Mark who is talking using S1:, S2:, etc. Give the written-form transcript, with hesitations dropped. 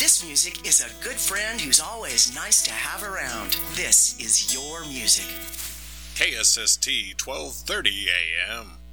S1: This music is a good friend who's always nice to have around. This is your music.
S2: KSST 1230 AM.